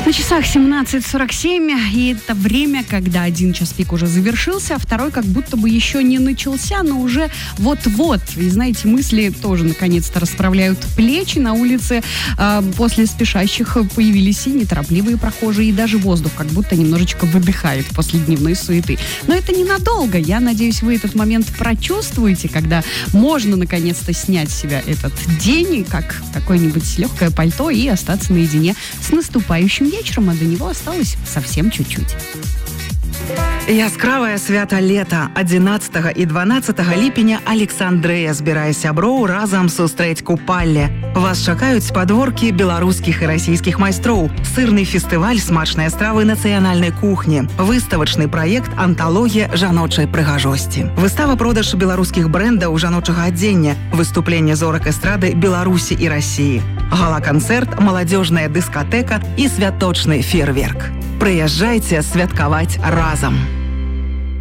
На часах 17:47, и это время, когда один час пик уже завершился, а второй как будто бы еще не начался, но уже вот-вот. И знаете, мысли тоже наконец-то расправляют плечи. На улице после спешащих появились и неторопливые прохожие, и даже воздух как будто немножечко выдыхает после дневной суеты. Но это ненадолго. Я надеюсь, вы этот момент прочувствуете, когда можно наконец-то снять с себя этот день, как какое-нибудь легкое пальто, и остаться наедине с наступающим вечером, а до него осталось совсем чуть-чуть. Яскравае свята лета 11 і 12 ліпеня Александрэя збірае сяброў разам сустрэць купалле. Вас чакаюць падворкі беларускіх і расійскіх майстроў, сырны фестываль смачныя стравы нацыянальнай кухні, выставачны праект анталогія жаночай прыгажосці, выстава-продаж беларускіх брэндаў жаночага адзення, выступленне зорак эстрады Беларусі і Расіі, гала-канцэрт, маладзёжная дыскатэка і святочны фейерверк. Прыязджайце святкаваць разам!